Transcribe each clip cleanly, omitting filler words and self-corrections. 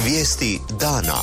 Vijesti dana.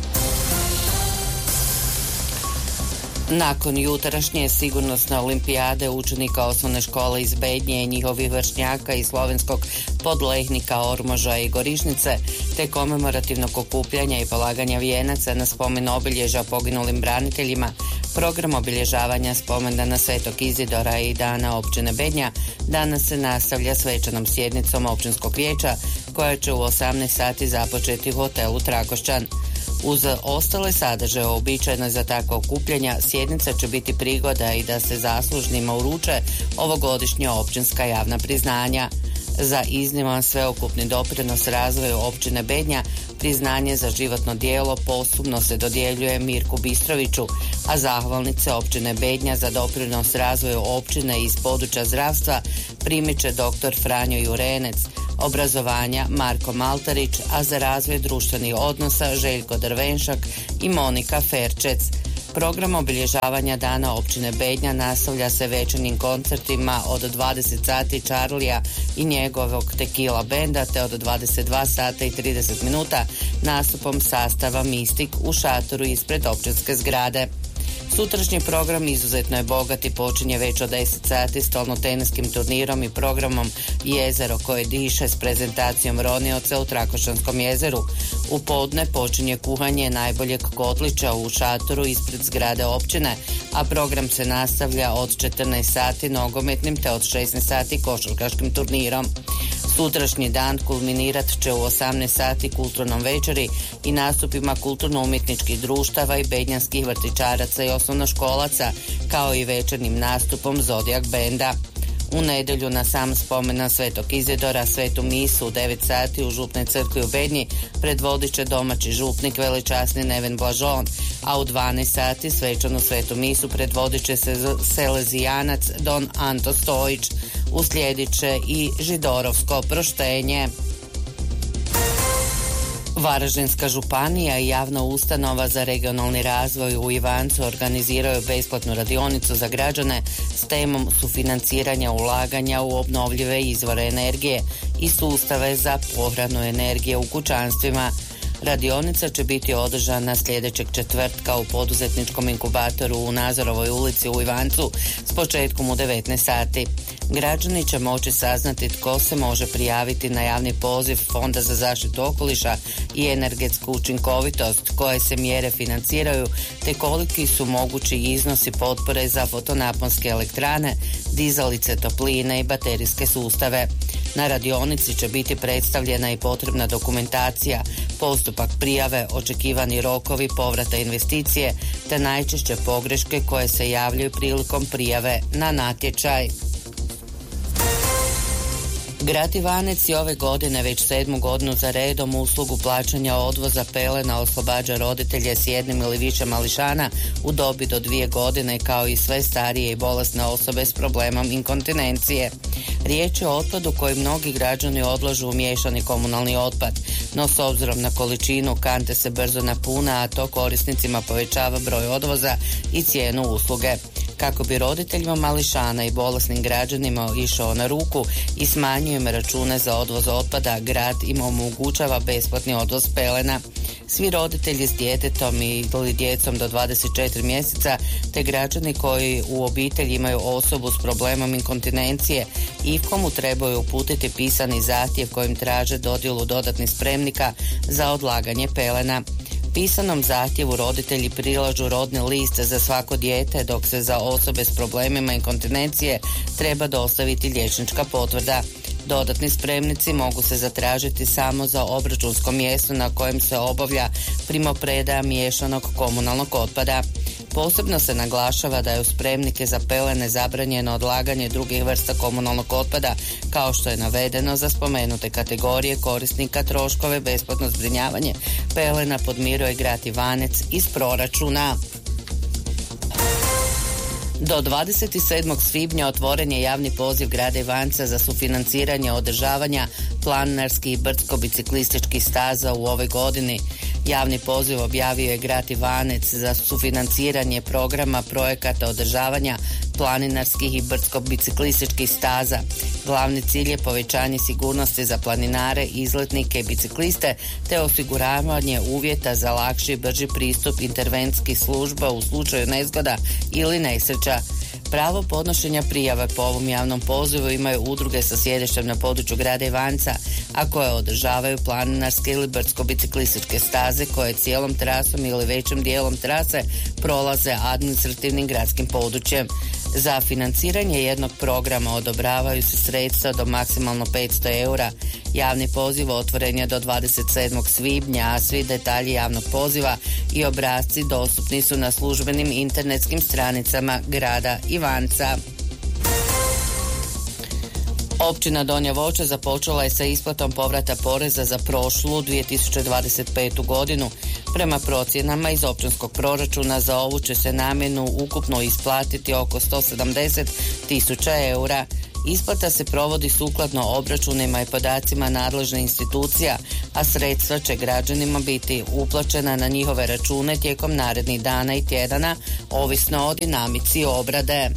Nakon jutrašnje sigurnosne olimpijade učenika osnovne škole iz Bednje i njihovih vršnjaka iz slovenskog Podlehnika, Ormoža i Gorišnice, te komemorativnog okupljanja i polaganja vijenaca na spomen obilježja poginulim braniteljima, program obilježavanja spomendana Svetog Izidora i dana općine Bednja danas se nastavlja svečanom sjednicom općinskog vijeća koja će u 18 sati započeti u hotelu Trakošćan. Uz ostale sadržaje uobičajene za takva okupljanja, sjednica će biti prigoda i da se zaslužnima uruče ovogodišnja općinska javna priznanja. Za izniman sveukupni doprinos razvoju općine Bednja, priznanje za životno djelo posthumno se dodjeljuje Mirku Bistroviću, a zahvalnice općine Bednja za doprinos razvoju općine iz područja zdravstva primit će dr. Franjo Jurenec, obrazovanja Marko Maltarić, a za razvoj društvenih odnosa Željko Drvenšak i Monika Ferčec. Program obilježavanja dana općine Bednja nastavlja se večernjim koncertima od 20 sati Charlija i njegovog Tequila benda, te od 22 sata i 30 minuta nastupom sastava Mistik u šatoru ispred općinske zgrade. Sutrašnji program izuzetno je bogat i počinje već od 10 sati stolnoteniskim turnirom i programom Jezero koje diše s prezentacijom ronioca u Trakošćanskom jezeru. U podne počinje kuhanje najboljeg kotlića u šatoru ispred zgrade općine, a program se nastavlja od 14 sati nogometnim te od 16 sati košarkaškim turnirom. Sutrašnji dan kulminirat će u 18 sati kulturnom večeri i nastupima kulturno-umjetničkih društava i bednjanskih vrtićaraca i osnovnoškolaca, kao i večernjim nastupom Zodijak benda. U nedjelju na sam spomen Svetog Izidora svetu misu u 9 sati u župnoj crkvi u Bednji predvodit će domaći župnik veličasni Neven Blažon, a u 12 sati svečanu svetu misu predvodit će se selezijanac Don Anto Stojić. Uslijedit će i židorovsko proštenje. Varaždinska županija i javna ustanova za regionalni razvoj u Ivancu organiziraju besplatnu radionicu za građane s temom sufinanciranja ulaganja u obnovljive izvore energije i sustave za pohranu energije u kućanstvima. Radionica će biti održana sljedećeg četvrtka u poduzetničkom inkubatoru u Nazorovoj ulici u Ivancu s početkom u 19 sati. Građani će moći saznati tko se može prijaviti na javni poziv Fonda za zaštitu okoliša i energetsku učinkovitost, koje se mjere financiraju, te koliki su mogući iznosi potpore za fotonaponske elektrane, dizalice topline i baterijske sustave. Na radionici će biti predstavljena i potrebna dokumentacija, postupak prijave, očekivani rokovi povrata investicije, te najčešće pogreške koje se javljaju prilikom prijave na natječaj. Grad Ivanec je ove godine već 7. godinu za redom uslugu plaćanja odvoza pelena oslobađa roditelje s jednim ili više mališana u dobi do 2 godine, kao i sve starije i bolesne osobe s problemom inkontinencije. Riječ je o otpadu koji mnogi građani odlažu u miješani komunalni otpad, no s obzirom na količinu kante se brzo napune, a to korisnicima povećava broj odvoza i cijenu usluge. Kako bi roditeljima mališana i bolesnim građanima išao na ruku i smanjio im račune za odvoz otpada, grad im omogućava besplatni odvoz pelena. Svi roditelji s djetetom ili djecom do 24 mjeseca te građani koji u obitelji imaju osobu s problemom inkontinencije IFKOM-u trebaju uputiti pisani zahtjev kojim traže dodjelu dodatnih spremnika za odlaganje pelena. Pisanom zahtjevu roditelji prilažu rodni list za svako dijete, dok se za osobe s problemima inkontinencije treba dostaviti liječnička potvrda. Dodatni spremnici mogu se zatražiti samo za obračunsko mjesto na kojem se obavlja primopredaja miješanog komunalnog otpada. Posebno se naglašava da je u spremnike za pelene zabranjeno odlaganje drugih vrsta komunalnog otpada, kao što je navedeno za spomenute kategorije korisnika. Troškove besplatno zbrinjavanje pelena podmiruje grad Ivanec iz proračuna. Do 27. svibnja otvoren je javni poziv grada Ivanca za sufinanciranje održavanja planinarskih i brdsko-biciklističkih staza u ovoj godini. Javni poziv objavio je grad Ivanec za sufinanciranje programa projekata održavanja planinarskih i brdsko-biciklističkih staza. Glavni cilj je povećanje sigurnosti za planinare, izletnike i bicikliste te osiguravanje uvjeta za lakši i brži pristup intervencijskih služba u slučaju nezgoda ili nesreća. Pravo podnošenja prijave po ovom javnom pozivu imaju udruge sa sjedištem na području grada Ivanca, a koje održavaju planinarske ili brdsko-biciklističke staze koje cijelom trasom ili većim dijelom trase prolaze administrativnim gradskim područjem. Za financiranje jednog programa odobravaju se sredstva do maksimalno 500 eura. Javni poziv otvoren je do 27. svibnja, a svi detalji javnog poziva i obrasci dostupni su na službenim internetskim stranicama grada Ivanca. Općina Donja Voće započela je sa isplatom povrata poreza za prošlu 2025. godinu. Prema procjenama iz općinskog proračuna za ovu će se namjenu ukupno isplatiti oko 170.000 eura. Isplata se provodi sukladno obračunima i podacima nadležnih institucija, a sredstva će građanima biti uplaćena na njihove račune tijekom narednih dana i tjedana, ovisno o dinamici obrade.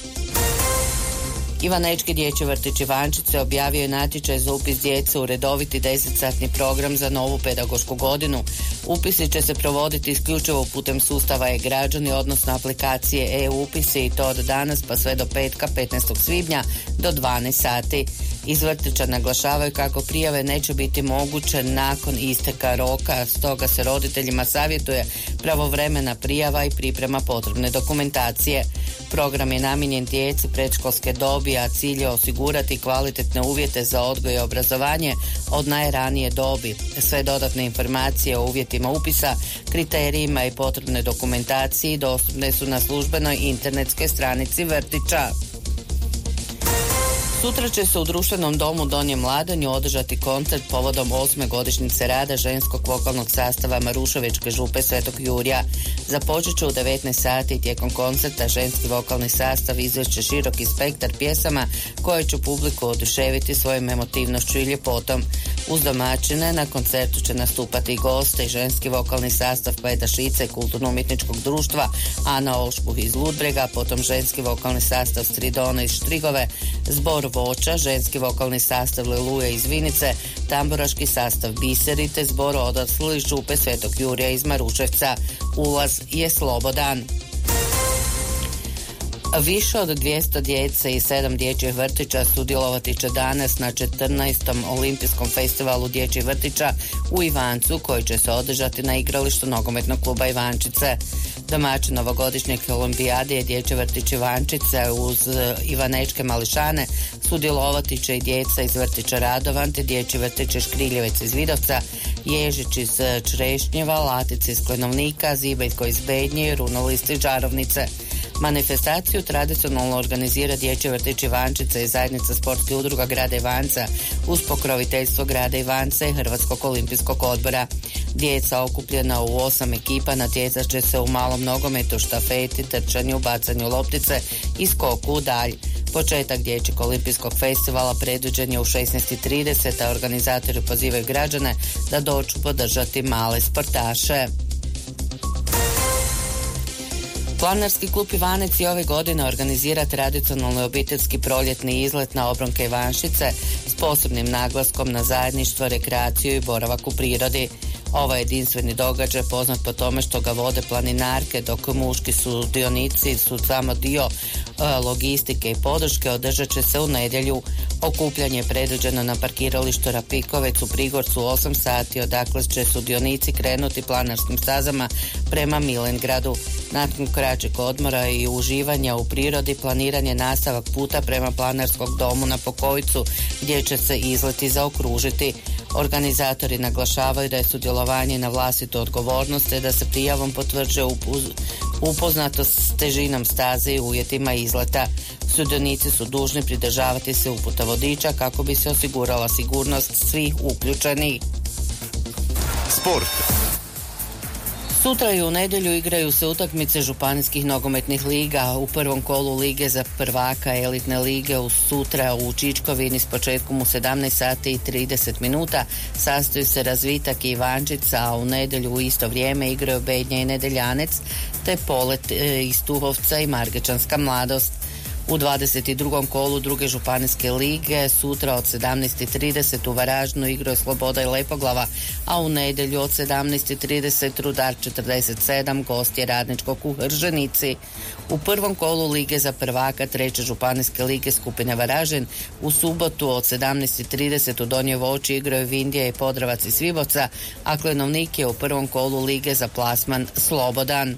Ivanečki dječji vrtić Ivančice objavio je natječaj za upis djece u redoviti 10-satni program za novu pedagošku godinu. Upisi će se provoditi isključivo putem sustava e-građani, odnosno aplikacije e-upisi, i to od danas pa sve do petka 15. svibnja do 12 sati. Iz vrtića naglašavaju kako prijave neće biti moguće nakon isteka roka, stoga se roditeljima savjetuje pravovremena prijava i priprema potrebne dokumentacije. Program je namijenjen djeci predškolske dobi, a cilj je osigurati kvalitetne uvjete za odgoj i obrazovanje od najranije dobi. Sve dodatne informacije o uvjetima upisa, kriterijima i potrebne dokumentaciji dostupne su na službenoj internetskoj stranici vrtića. Sutra će se u društvenom domu Donjem Ladanju održati koncert povodom 8. godišnjice rada ženskog vokalnog sastava Maruševičke župe Svetog Jurija. Započet će u 19 sati. Tijekom koncerta ženski vokalni sastav izvešće široki spektar pjesama koje će publiku oduševiti svojom emotivnošću i ljepotom. Uz domaćine na koncertu će nastupati i goste i ženski vokalni sastav Peda Šice kulturno-umjetničkog društva Ana Ošpuh iz Ludbrega, potom ženski vokalni sastav Stridona iz Štrigove, zbor Voća, ženski vokalni sastav Leluje iz Vinice, tamburaški sastav Biseri te zbor odaslih župe Svetog Jurija iz Maruševca. Ulaz je slobodan. Više od 200 djece i 7 dječjih vrtića sudjelovati će danas na 14. olimpijskom festivalu dječjih vrtića u Ivancu, koji će se održati na igralištu nogometnog kluba Ivančice. Domaćin novogodišnjeg olimpijade je dječji vrtić Ivančice. Uz ivanečke mališane sudjelovati će i djeca iz vrtića Radovan te dječji vrtić Škriljevec iz Vidovca, Ježić iz Črešnjeva, Latic iz Klenovnika, Zibeljko iz Bednje i Runolist iz Žarovnice. Manifestaciju tradicionalno organizira dječji vrtić Ivančice i zajednica sportskih udruga grada Ivanca uz pokroviteljstvo grada Ivanca i Hrvatskog olimpijskog odbora. Djeca okupljena u 8 ekipa natjecat će se u malom nogometu, štafeti, trčanju, bacanju loptice i skoku u dalj. Početak dječjeg olimpijskog festivala predviđen je u 16:30, a organizatori pozivaju građane da dođu podržati male sportaše. Planinarski klub Ivanec i ove godine organizira tradicionalni obiteljski proljetni izlet na obronke Ivančice s posebnim naglaskom na zajedništvo, rekreaciju i boravak u prirodi. Ovaj jedinstveni događaj poznat po tome što ga vode planinarke, dok muški sudionici su samo dio logistike i podrške. Održat će se u nedjelju. Okupljanje je predviđeno na parkiralištu Rapikovec u Prigorcu 8 sati, odakle će sudionici krenuti planinarskim stazama prema Milengradu. Nakon kraćeg odmora i uživanja u prirodi planiran je nastavak puta prema Planinarskog domu na Pokojcu, gdje će se izleti zaokružiti. Organizatori naglašavaju da je sudjelovanje na vlastitu odgovornost te da se prijavom potvrđuje upoznatost s težinom staze i uvjetima izleta. Sudionici su dužni pridržavati se uputa vodiča kako bi se osigurala sigurnost svih uključenih. Sport. Sutra i u nedjelju igraju se utakmice županijskih nogometnih liga. U prvom kolu lige za prvaka elitne lige sutra u Čičkovini s početkom u 17:30 sastoji se Razvitak i Ivančica, a u nedjelju u isto vrijeme igraju Bednja i Nedeljanec te Polet iz Tuhovca i Margečanska Mladost. U 22. kolu druge županijske lige sutra od 17:30 u Varaždinu igraju Sloboda i Lepoglava, a u nedjelju od 17:30 Rudar 47, gost je Radničkog u Hrženici. U prvom kolu lige za prvaka treće županijske lige skupine Varaždin u subotu od 17:30 u Donjoj Voći igraju Vindija i Podravac iz Sviboca, a Klenovnik je u prvom kolu lige za plasman Slobodan.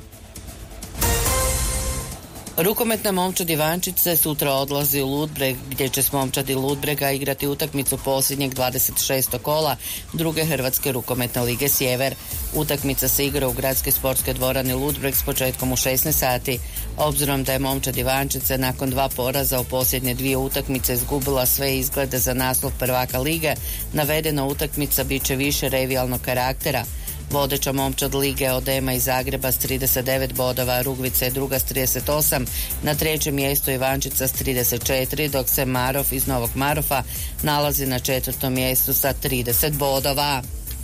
Rukometna momčad Ivančice sutra odlazi u Ludbreg, gdje će s momčadi Ludbrega igrati utakmicu posljednjeg 26. kola druge Hrvatske rukometne lige Sjever. Utakmica se igra u gradske sportske dvorane Ludbreg s početkom u 16 sati. Obzirom da je momčad Ivančice nakon 2 poraza u posljednje 2 utakmice izgubila sve izglede za naslov prvaka lige, navedena utakmica bit će više revijalnog karaktera. Vodeća momčad lige Odema iz Zagreba s 39 bodova, Rugvica je druga s 38, na trećem mjestu Ivančica s 34, dok se Marov iz Novog Marofa nalazi na 4. mjestu sa 30 bodova.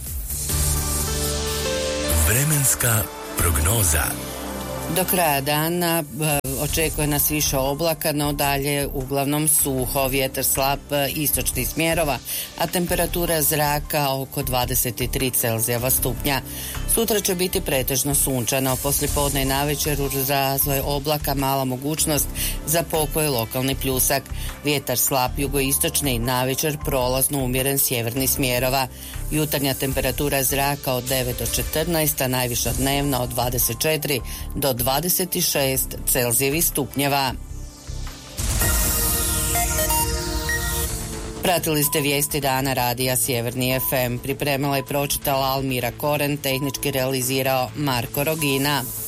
Vremenska prognoza. Do kraja dana očekuje nas više oblaka, no dalje uglavnom suho, vjetar slab istočnih smjerova, a temperatura zraka oko 23 Celzijeva stupnja. Sutra će biti pretežno sunčano, poslijepodne i navečer uz razvoj oblaka mala mogućnost za pokoj lokalni pljusak. Vjetar slab jugoistočni, navečer prolazno umjeren sjevernih smjerova. Jutarnja temperatura zraka od 9 do 14, a najviša dnevna od 24 do 26 Celzijevih stupnjeva. Pratili ste vijesti dana radija Sjeverni FM. Pripremila i pročitala Almira Koren, tehnički realizirao Marko Rogina.